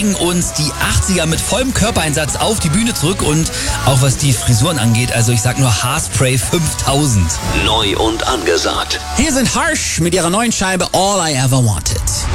bringen uns die 80er mit vollem Körpereinsatz auf die Bühne zurück und auch was die Frisuren angeht, also ich sag nur Haarspray 5000. Neu und angesagt. Hier sind Harsh mit ihrer neuen Scheibe All I Ever Wanted.